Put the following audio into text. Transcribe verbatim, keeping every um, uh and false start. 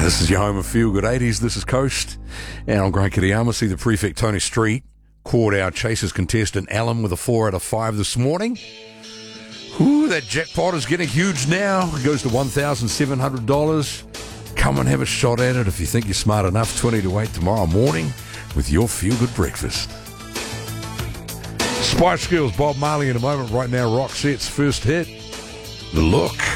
This is your home of Feel Good eighties. This is Coast. And I'm Grant Kiriyama. See the prefect Tony Street caught our Chasers contestant Alan with a four out of five this morning. Ooh, that jackpot is getting huge now. It goes to one thousand seven hundred dollars. Come and have a shot at it if you think you're smart enough. twenty to eight tomorrow morning with your Feel Good breakfast. Spice Girls, Bob Marley in a moment. Right now, Roxette's first hit, The Look.